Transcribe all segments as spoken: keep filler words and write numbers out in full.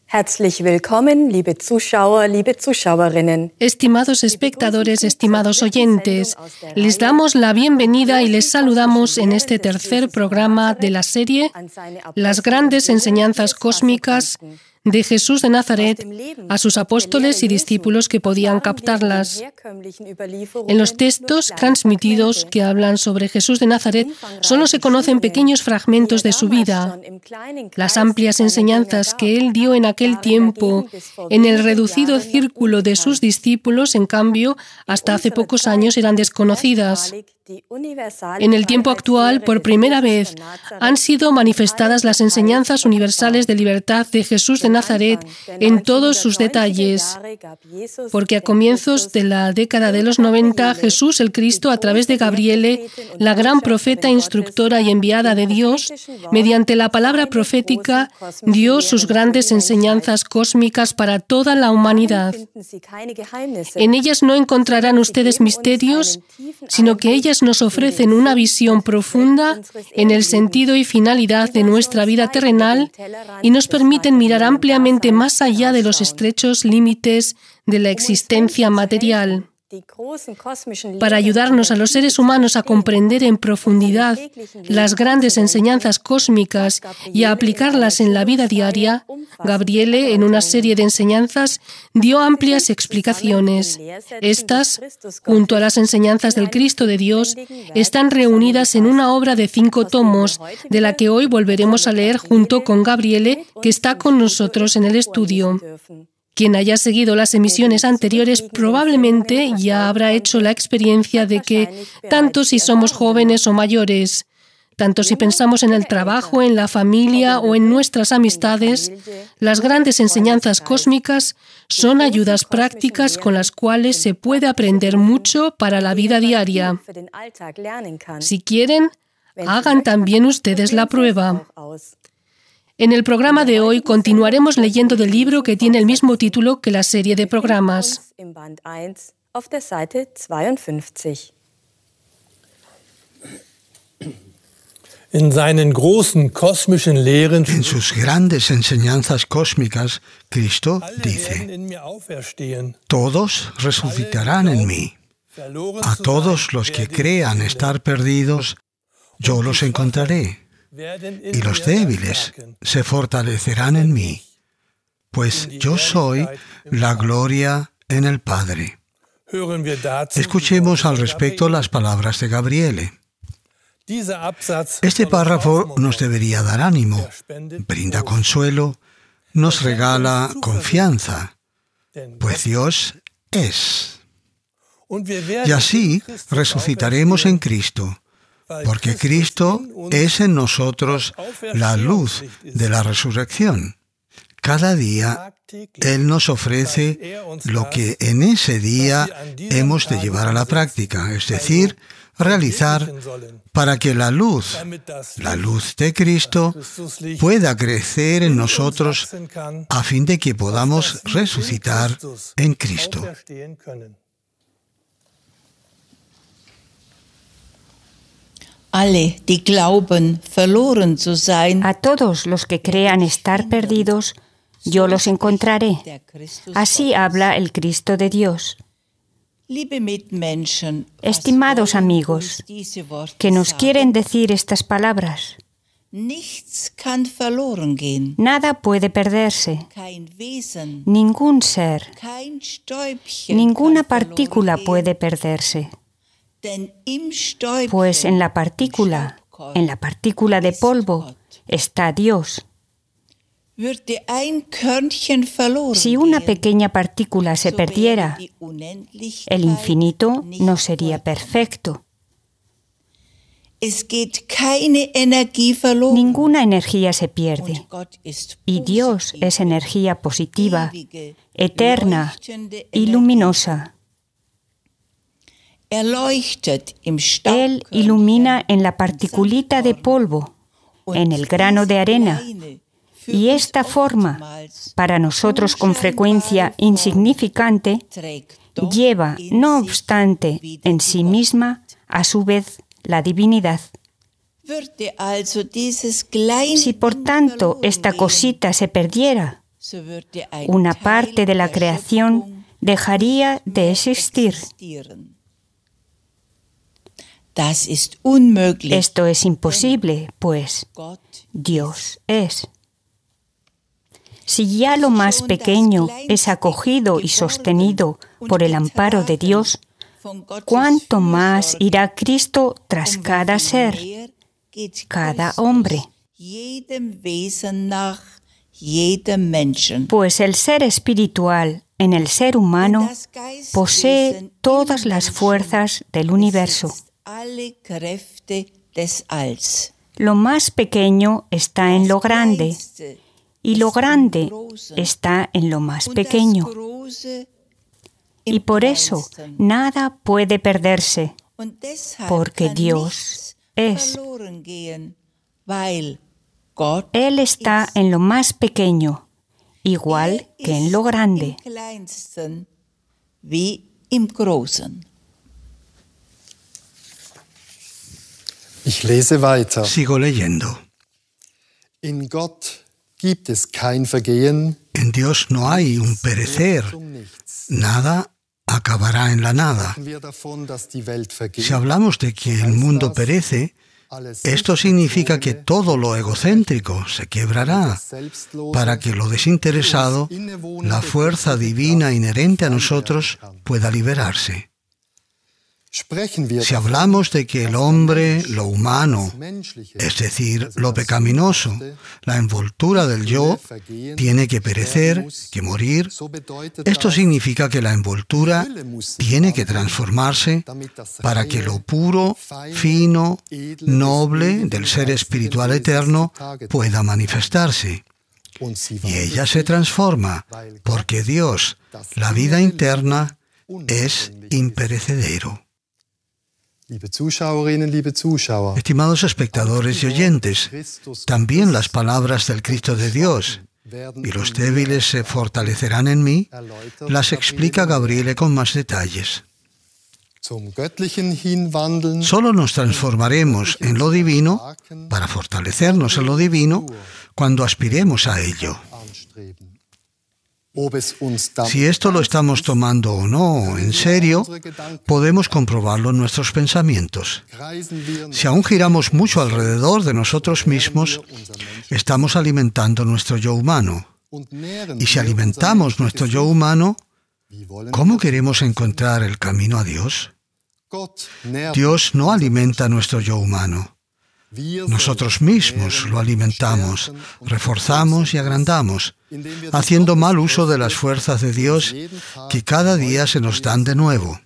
Herzlich willkommen, liebe Zuschauer, liebe Zuschauerinnen. Estimados espectadores, estimados oyentes, les damos la bienvenida y les saludamos en este tercer programa de la serie Las grandes enseñanzas cósmicas de Jesús de Nazaret a sus apóstoles y discípulos que podían captarlas. En los textos transmitidos que hablan sobre Jesús de Nazaret solo se conocen pequeños fragmentos de su vida. Las amplias enseñanzas que él dio en aquel tiempo en el reducido círculo de sus discípulos, en cambio, hasta hace pocos años eran desconocidas. En el tiempo actual, por primera vez, han sido manifestadas las enseñanzas universales de libertad de Jesús de Nazaret en todos sus detalles, porque a comienzos de la década de los noventa, Jesús el Cristo, a través de Gabriele, la gran profeta instructora y enviada de Dios, mediante la palabra profética, dio sus grandes enseñanzas cósmicas para toda la humanidad. En ellas no encontrarán ustedes misterios, sino que ellas nos ofrecen una visión profunda en el sentido y finalidad de nuestra vida terrenal y nos permiten mirar ampliamente más allá de los estrechos límites de la existencia material. Para ayudarnos a los seres humanos a comprender en profundidad las grandes enseñanzas cósmicas y a aplicarlas en la vida diaria, Gabriele, en una serie de enseñanzas, dio amplias explicaciones. Estas, junto a las enseñanzas del Cristo de Dios, están reunidas en una obra de cinco tomos, de la que hoy volveremos a leer junto con Gabriele, que está con nosotros en el estudio. Quien haya seguido las emisiones anteriores probablemente ya habrá hecho la experiencia de que, tanto si somos jóvenes o mayores, tanto si pensamos en el trabajo, en la familia o en nuestras amistades, las grandes enseñanzas cósmicas son ayudas prácticas con las cuales se puede aprender mucho para la vida diaria. Si quieren, hagan también ustedes la prueba. En el programa de hoy continuaremos leyendo del libro que tiene el mismo título que la serie de programas. En seinen großen kosmischen Lehren, en sus grandes enseñanzas cósmicas, Cristo dice: todos resucitarán en mí. A todos los que crean estar perdidos, yo los encontraré. Y los débiles se fortalecerán en mí, pues yo soy la gloria en el Padre. Escuchemos al respecto las palabras de Gabriele. Este párrafo nos debería dar ánimo, brinda consuelo, nos regala confianza, pues Dios es. Y así resucitaremos en Cristo, porque Cristo es en nosotros la luz de la resurrección. Cada día Él nos ofrece lo que en ese día hemos de llevar a la práctica, es decir, realizar para que la luz, la luz de Cristo, pueda crecer en nosotros a fin de que podamos resucitar en Cristo. Alle, die glauben, verloren zu sein, a todos los que crean estar perdidos, yo los encontraré. Así habla el Cristo de Dios. Estimados amigos, que nos quieren decir estas palabras. Nada puede perderse. Ningún ser, ninguna partícula puede perderse. Pues en la partícula, en la partícula de polvo, está Dios. Si una pequeña partícula se perdiera, el infinito no sería perfecto. Ninguna energía se pierde, y Dios es energía positiva, eterna y luminosa. Él ilumina en la particulita de polvo, en el grano de arena, y esta forma, para nosotros con frecuencia insignificante, lleva, no obstante, en sí misma, a su vez, la divinidad. Si por tanto esta cosita se perdiera, una parte de la creación dejaría de existir. Esto es imposible, pues Dios es. Si ya lo más pequeño es acogido y sostenido por el amparo de Dios, ¿cuánto más irá Cristo tras cada ser, cada hombre? Pues el ser espiritual en el ser humano posee todas las fuerzas del universo. Lo más pequeño está en lo grande, y lo grande está en lo más pequeño. Y por eso nada puede perderse, porque Dios es. Él está en lo más pequeño, igual que en lo grande. Ich lese weiter. Sigo leyendo. In Gott gibt es kein Vergehen. En Dios no hay un perecer. Nada acabará en la nada. Si hablamos de que el mundo perece, esto significa que todo lo egocéntrico se quebrará para que lo desinteresado, la fuerza divina inherente a nosotros, pueda liberarse. Si hablamos de que el hombre, lo humano, es decir, lo pecaminoso, la envoltura del yo, tiene que perecer, que morir, esto significa que la envoltura tiene que transformarse para que lo puro, fino, noble del ser espiritual eterno pueda manifestarse. Y ella se transforma porque Dios, la vida interna, es imperecedero. Estimados espectadores y oyentes, también las palabras del Cristo de Dios, y los débiles se fortalecerán en mí, las explica Gabriele con más detalles. Solo nos transformaremos en lo divino, para fortalecernos en lo divino, cuando aspiremos a ello. Si esto lo estamos tomando o no en serio, podemos comprobarlo en nuestros pensamientos. Si aún giramos mucho alrededor de nosotros mismos, estamos alimentando nuestro yo humano. Y si alimentamos nuestro yo humano, ¿cómo queremos encontrar el camino a Dios? Dios no alimenta nuestro yo humano. Nosotros mismos lo alimentamos, reforzamos y agrandamos, haciendo mal uso de las fuerzas de Dios que cada día se nos dan de nuevo.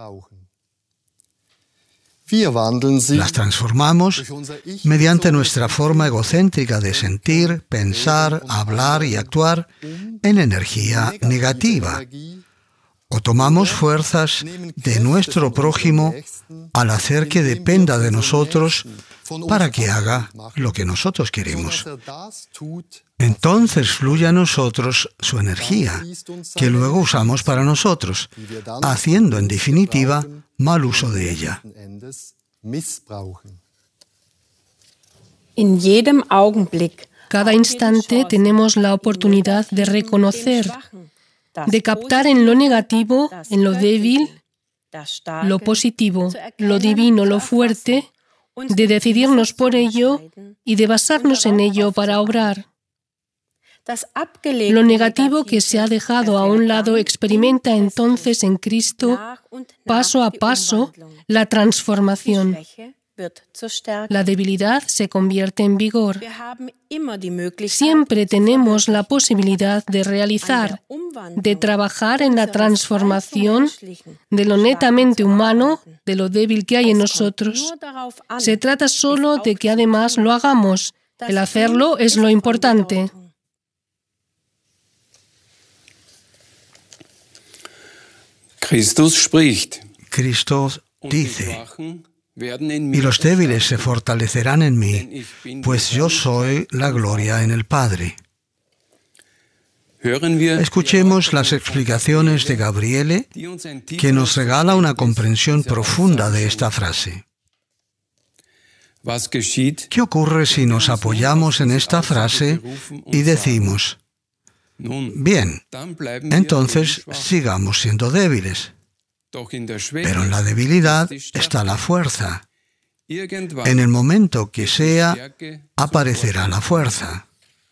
Las transformamos mediante nuestra forma egocéntrica de sentir, pensar, hablar y actuar en energía negativa. O tomamos fuerzas de nuestro prójimo al hacer que dependa de nosotros para que haga lo que nosotros queremos. Entonces fluye a nosotros su energía, que luego usamos para nosotros, haciendo en definitiva mal uso de ella. Cada instante tenemos la oportunidad de reconocer, de captar en lo negativo, en lo débil, lo positivo, lo divino, lo fuerte, de decidirnos por ello y de basarnos en ello para obrar. Lo negativo que se ha dejado a un lado experimenta entonces en Cristo, paso a paso, la transformación. La debilidad se convierte en vigor. Siempre tenemos la posibilidad de realizar, de trabajar en la transformación de lo netamente humano, de lo débil que hay en nosotros. Se trata solo de que además lo hagamos. El hacerlo es lo importante. Christus spricht. Cristo dice: y los débiles se fortalecerán en mí, pues yo soy la gloria en el Padre. Escuchemos las explicaciones de Gabriele, que nos regala una comprensión profunda de esta frase. ¿Qué ocurre si nos apoyamos en esta frase y decimos: Bien, entonces sigamos siendo débiles. Pero en la debilidad está la fuerza. En el momento que sea, aparecerá la fuerza.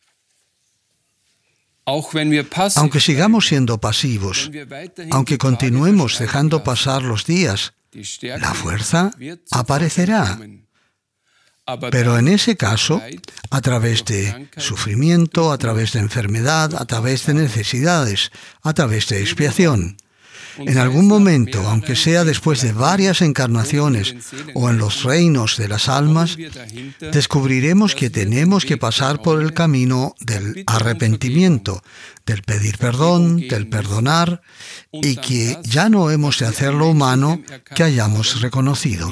Aunque sigamos siendo pasivos, aunque continuemos dejando pasar los días, la fuerza aparecerá. Pero en ese caso, a través de sufrimiento, a través de enfermedad, a través de necesidades, a través de expiación. En algún momento, aunque sea después de varias encarnaciones o en los reinos de las almas, descubriremos que tenemos que pasar por el camino del arrepentimiento, del pedir perdón, del perdonar, y que ya no hemos de hacer lo humano que hayamos reconocido.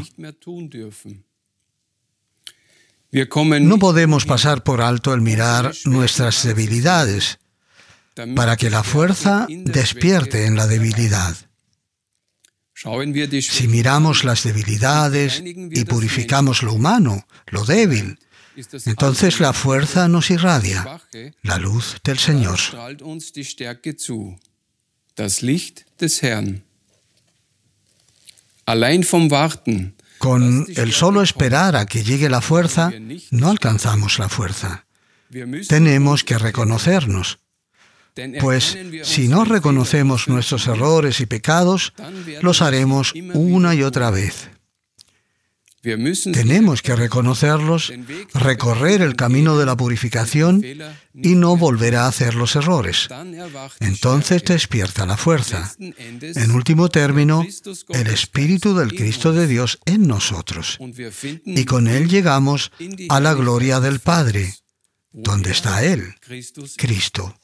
No podemos pasar por alto el mirar nuestras debilidades, para que la fuerza despierte en la debilidad. Si miramos las debilidades y purificamos lo humano, lo débil, entonces la fuerza nos irradia, la luz del Señor. Con el solo esperar a que llegue la fuerza, no alcanzamos la fuerza. Tenemos que reconocernos. Pues si no reconocemos nuestros errores y pecados, los haremos una y otra vez. Tenemos que reconocerlos, recorrer el camino de la purificación y no volver a hacer los errores. Entonces despierta la fuerza. En último término, el Espíritu del Cristo de Dios en nosotros. Y con Él llegamos a la gloria del Padre, donde está Él, Cristo.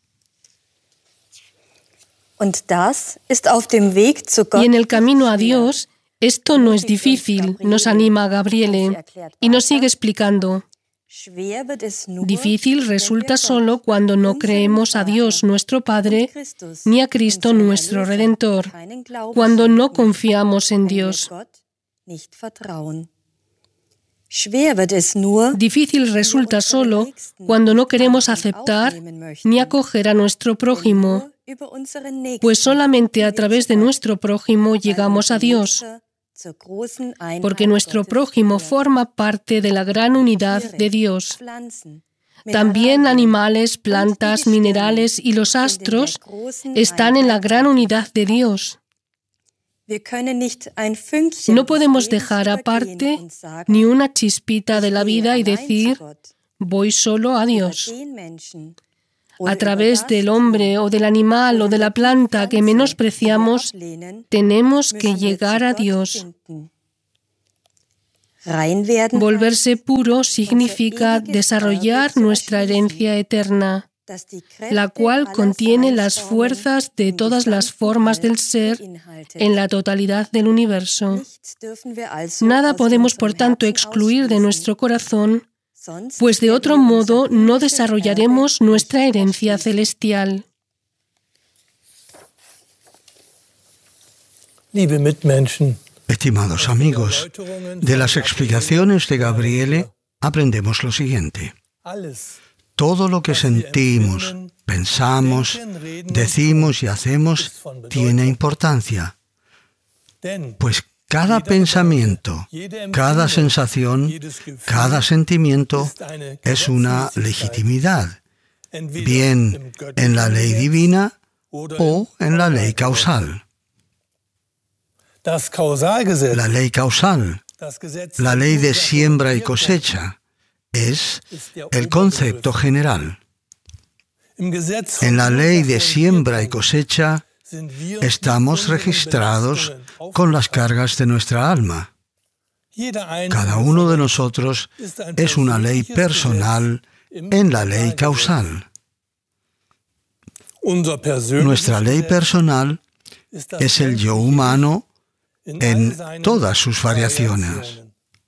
Y en el camino a Dios, esto no es difícil, nos anima Gabriele, y nos sigue explicando. Difícil resulta solo cuando no creemos a Dios nuestro Padre, ni a Cristo nuestro Redentor, cuando no confiamos en Dios. Difícil resulta solo cuando no queremos aceptar ni acoger a nuestro prójimo, pues solamente a través de nuestro prójimo llegamos a Dios, porque nuestro prójimo forma parte de la gran unidad de Dios. También animales, plantas, minerales y los astros están en la gran unidad de Dios. No podemos dejar aparte ni una chispita de la vida y decir, voy solo a Dios. A través del hombre o del animal o de la planta que menospreciamos, tenemos que llegar a Dios. Volverse puro significa desarrollar nuestra herencia eterna, la cual contiene las fuerzas de todas las formas del ser en la totalidad del universo. Nada podemos, por tanto, excluir de nuestro corazón, pues de otro modo no desarrollaremos nuestra herencia celestial. Estimados amigos, de las explicaciones de Gabriele aprendemos lo siguiente. Todo lo que sentimos, pensamos, decimos y hacemos tiene importancia, pues cada pensamiento, cada sensación, cada sentimiento es una legitimidad, bien en la ley divina o en la ley causal. La ley causal, la ley de siembra y cosecha, es el concepto general. En la ley de siembra y cosecha estamos registrados con las cargas de nuestra alma. Cada uno de nosotros es una ley personal en la ley causal. Nuestra ley personal es el yo humano en todas sus variaciones.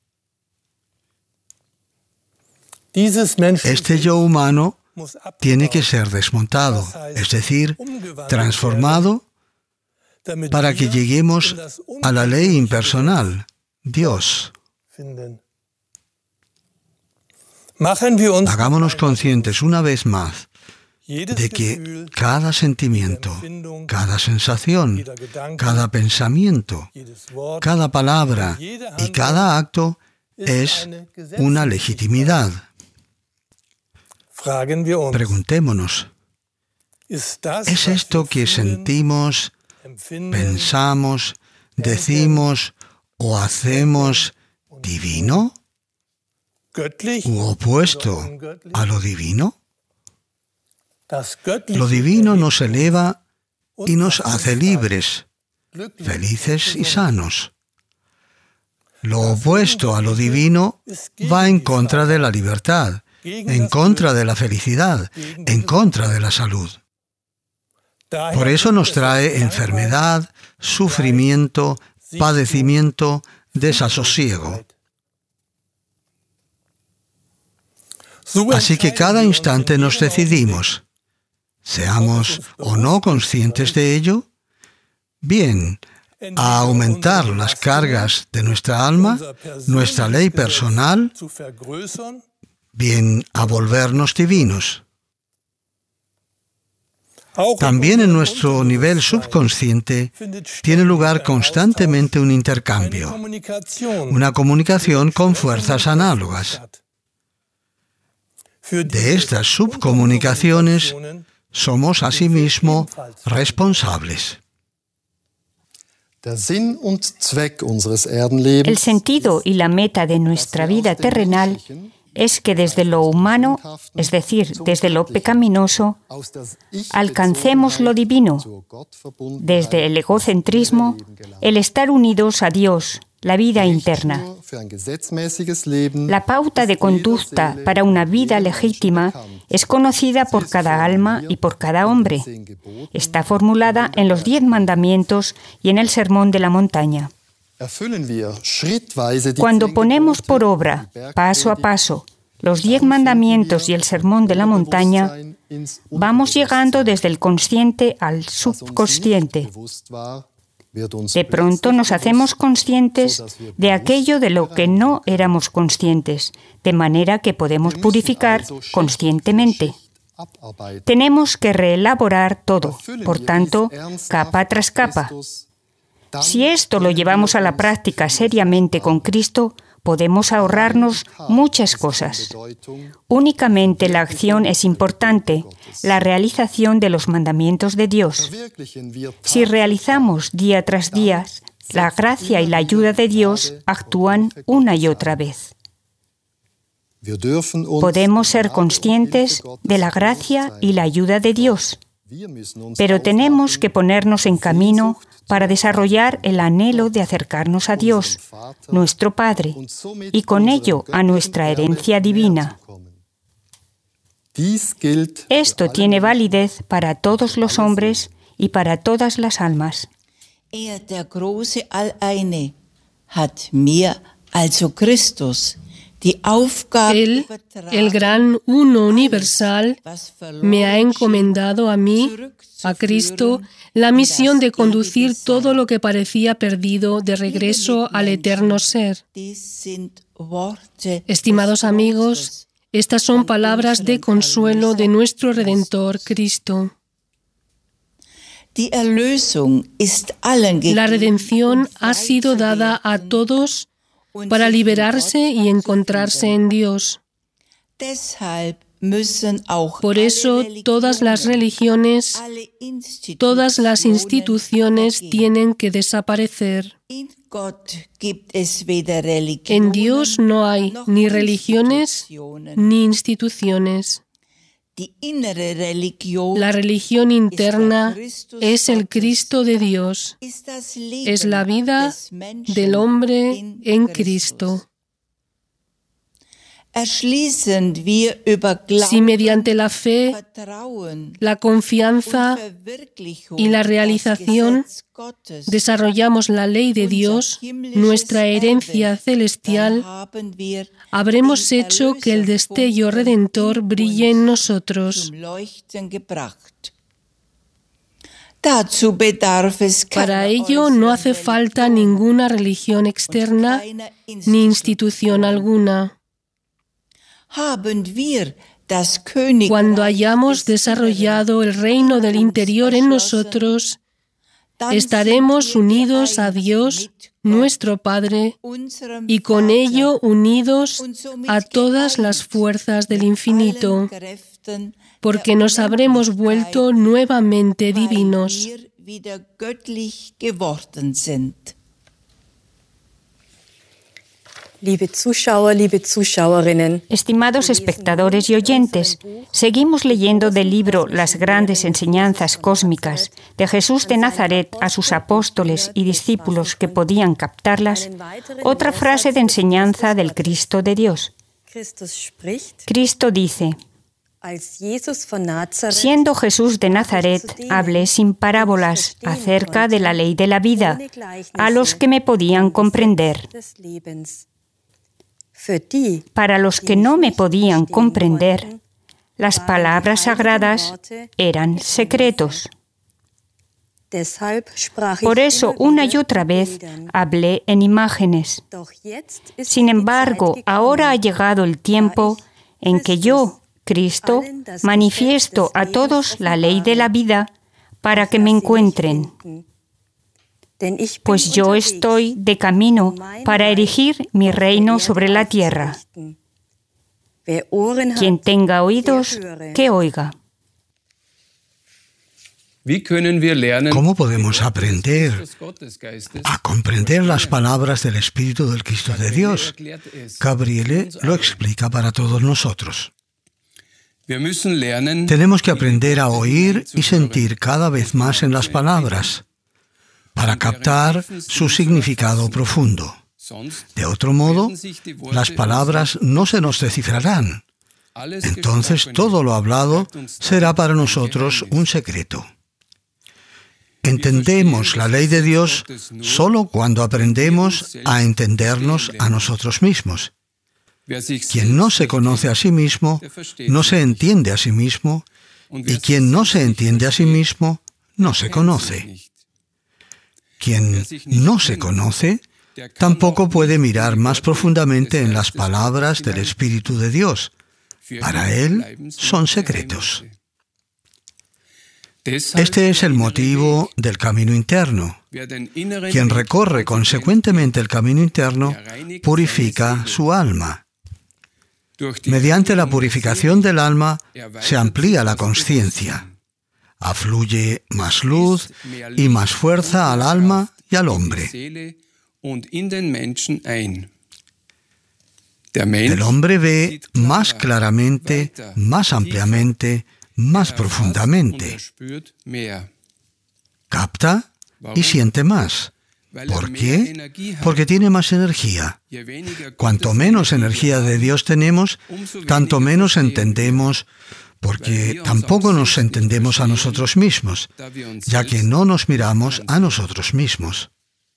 Este yo humano tiene que ser desmontado, es decir, transformado para que lleguemos a la ley impersonal, Dios. Hagámonos conscientes una vez más de que cada sentimiento, cada sensación, cada pensamiento, cada palabra y cada acto es una legitimidad. Preguntémonos, ¿es esto que sentimos, pensamos, decimos o hacemos divino u opuesto a lo divino? Lo divino nos eleva y nos hace libres, felices y sanos. Lo opuesto a lo divino va en contra de la libertad, en contra de la felicidad, en contra de la salud. Por eso nos trae enfermedad, sufrimiento, padecimiento, desasosiego. Así que cada instante nos decidimos, seamos o no conscientes de ello, bien a aumentar las cargas de nuestra alma, nuestra ley personal, bien a volvernos divinos. También en nuestro nivel subconsciente tiene lugar constantemente un intercambio, una comunicación con fuerzas análogas. De estas subcomunicaciones somos asimismo responsables. Der Sinn und Zweck unseres Erdenlebens El sentido y la meta de nuestra vida terrenal es que desde lo humano, es decir, desde lo pecaminoso, alcancemos lo divino, desde el egocentrismo, el estar unidos a Dios, la vida interna. La pauta de conducta para una vida legítima es conocida por cada alma y por cada hombre. Está formulada en los diez mandamientos y en el Sermón de la Montaña. Cuando ponemos por obra, paso a paso, los diez mandamientos y el Sermón de la Montaña, vamos llegando desde el consciente al subconsciente. De pronto nos hacemos conscientes de aquello de lo que no éramos conscientes, de manera que podemos purificar conscientemente. Tenemos que reelaborar todo, por tanto, capa tras capa. Si esto lo llevamos a la práctica seriamente con Cristo, podemos ahorrarnos muchas cosas. Únicamente la acción es importante, la realización de los mandamientos de Dios. Si realizamos día tras día, la gracia y la ayuda de Dios actúan una y otra vez. Podemos ser conscientes de la gracia y la ayuda de Dios, pero tenemos que ponernos en camino para desarrollar el anhelo de acercarnos a Dios, nuestro Padre, y con ello a nuestra herencia divina. Esto tiene validez para todos los hombres y para todas las almas. Er, der große Alleine, hat mir, also Christus, Él, el gran uno universal, me ha encomendado a mí, a Cristo, la misión de conducir todo lo que parecía perdido de regreso al eterno ser. Estimados amigos, estas son palabras de consuelo de nuestro Redentor Cristo. La redención ha sido dada a todos para liberarse y encontrarse en Dios. Por eso, todas las religiones, todas las instituciones tienen que desaparecer. En Dios no hay ni religiones ni instituciones. La religión interna es el Cristo de Dios, es la vida del hombre en Cristo. Si mediante la fe, la confianza y la realización desarrollamos la ley de Dios, nuestra herencia celestial, habremos hecho que el destello redentor brille en nosotros. Para ello no hace falta ninguna religión externa ni institución alguna. Cuando hayamos desarrollado el reino del interior en nosotros, estaremos unidos a Dios, nuestro Padre, y con ello unidos a todas las fuerzas del infinito, porque nos habremos vuelto nuevamente divinos. Liebe Zuschauer, liebe Zuschauerinnen, Estimados espectadores y oyentes, seguimos leyendo del libro Las grandes enseñanzas cósmicas de Jesús de Nazaret a sus apóstoles y discípulos que podían captarlas, otra frase de enseñanza del Cristo de Dios. Cristo dice: Siendo Jesús de Nazaret, hablé sin parábolas acerca de la ley de la vida a los que me podían comprender. Para los que no me podían comprender, las palabras sagradas eran secretos. Por eso, una y otra vez, hablé en imágenes. Sin embargo, ahora ha llegado el tiempo en que yo, Cristo, manifiesto a todos la ley de la vida para que me encuentren. Pues yo estoy de camino para erigir mi reino sobre la tierra. Quien tenga oídos, que oiga. ¿Cómo podemos aprender a comprender las palabras del Espíritu del Cristo de Dios? Gabriele lo explica para todos nosotros. Tenemos que aprender a oír y sentir cada vez más en las palabras, para captar su significado profundo. De otro modo, las palabras no se nos descifrarán. Entonces, todo lo hablado será para nosotros un secreto. Entendemos la ley de Dios solo cuando aprendemos a entendernos a nosotros mismos. Quien no se conoce a sí mismo, no se entiende a sí mismo, y quien no se entiende a sí mismo, no se conoce. Quien no se conoce, tampoco puede mirar más profundamente en las palabras del Espíritu de Dios. Para él son secretos. Este es el motivo del camino interno. Quien recorre consecuentemente el camino interno, purifica su alma. Mediante la purificación del alma, se amplía la consciencia. Afluye más luz y más fuerza al alma y al hombre. El hombre ve más claramente, más ampliamente, más profundamente. Capta y siente más. ¿Por qué? Porque tiene más energía. Cuanto menos energía de Dios tenemos, tanto menos entendemos, porque tampoco nos entendemos a nosotros mismos, ya que no nos miramos a nosotros mismos.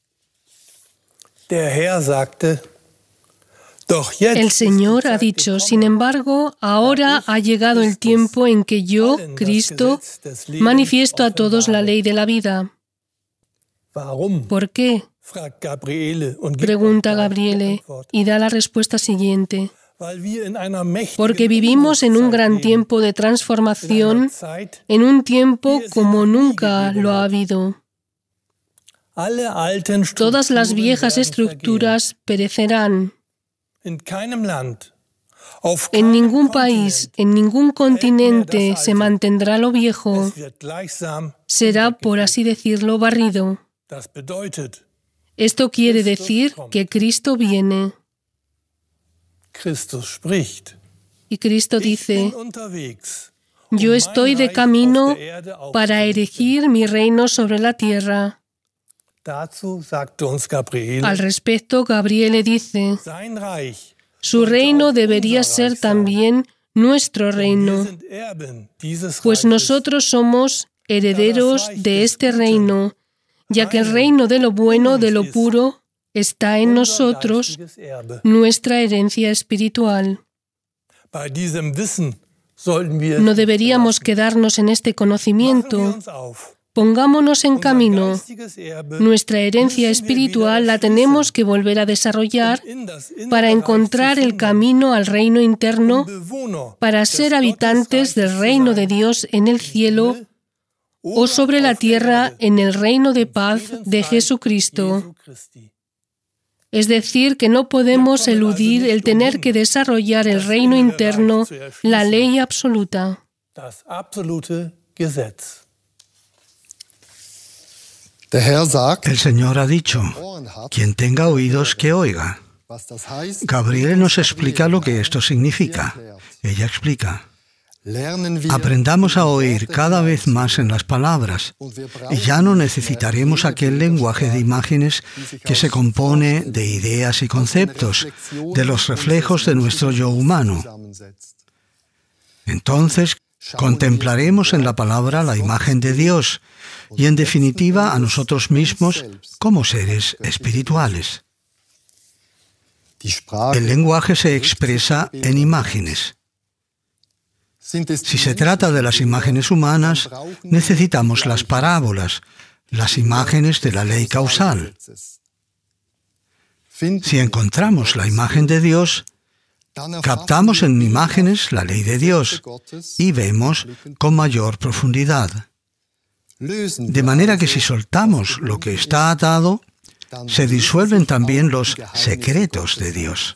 El Señor ha dicho, sin embargo, ahora ha llegado el tiempo en que yo, Cristo, manifiesto a todos la ley de la vida. ¿Por qué? Pregunta Gabriele y da la respuesta siguiente. Porque vivimos en un gran tiempo de transformación, en un tiempo como nunca lo ha habido. Todas las viejas estructuras perecerán. En ningún país, en ningún continente se mantendrá lo viejo. Será, por así decirlo, barrido. Esto quiere decir que Cristo viene. Y Cristo dice, yo estoy de camino para erigir mi reino sobre la tierra. Al respecto, Gabriele dice, su reino debería ser también nuestro reino, pues nosotros somos herederos de este reino, ya que el reino de lo bueno, de lo puro, está en nosotros, nuestra herencia espiritual. No deberíamos quedarnos en este conocimiento, Pongámonos en camino. Nuestra herencia espiritual la tenemos que volver a desarrollar para encontrar el camino al reino interno, para ser habitantes del reino de Dios en el cielo o sobre la tierra en el reino de paz de Jesucristo. Es decir, que no podemos eludir el tener que desarrollar el reino interno, la ley absoluta. El Señor ha dicho, quien tenga oídos que oiga. Gabriel nos explica lo que esto significa. Ella explica, aprendamos a oír cada vez más en las palabras y ya no necesitaremos aquel lenguaje de imágenes que se compone de ideas y conceptos, de los reflejos de nuestro yo humano. Entonces, contemplaremos en la palabra la imagen de Dios y, en definitiva, a nosotros mismos como seres espirituales. El lenguaje se expresa en imágenes. Si se trata de las imágenes humanas, necesitamos las parábolas, las imágenes de la ley causal. Si encontramos la imagen de Dios, captamos en imágenes la ley de Dios y vemos con mayor profundidad. De manera que si soltamos lo que está atado, se disuelven también los secretos de Dios.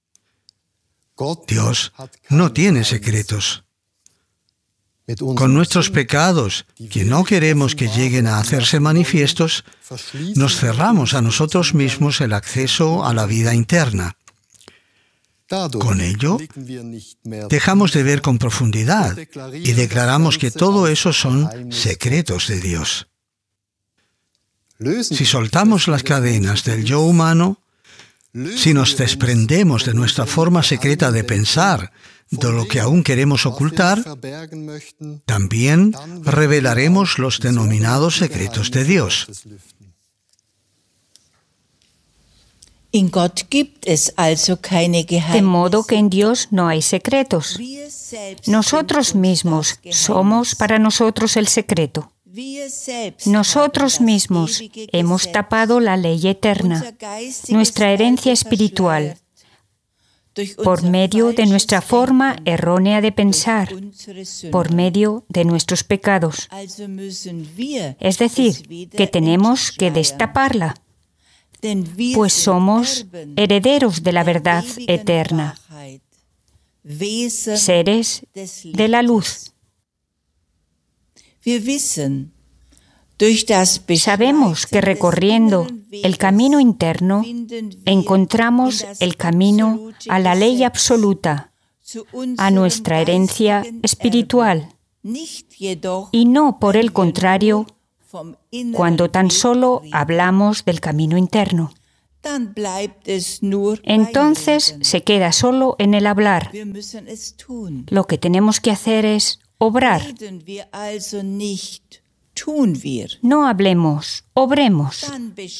Dios no tiene secretos. Con nuestros pecados, que no queremos que lleguen a hacerse manifiestos, nos cerramos a nosotros mismos el acceso a la vida interna. Con ello, dejamos de ver con profundidad y declaramos que todo eso son secretos de Dios. Si soltamos las cadenas del yo humano, si nos desprendemos de nuestra forma secreta de pensar, de lo que aún queremos ocultar, también revelaremos los denominados secretos de Dios. De modo que en Dios no hay secretos. Nosotros mismos somos para nosotros el secreto. Nosotros mismos hemos tapado la ley eterna, nuestra herencia espiritual, por medio de nuestra forma errónea de pensar, por medio de nuestros pecados. Es decir, que tenemos que destaparla, pues somos herederos de la verdad eterna, seres de la luz. Sabemos que recorriendo el camino interno encontramos el camino a la ley absoluta, a nuestra herencia espiritual, y no por el contrario cuando tan solo hablamos del camino interno. Entonces se queda solo en el hablar. Lo que tenemos que hacer es obrar. No hablemos, obremos.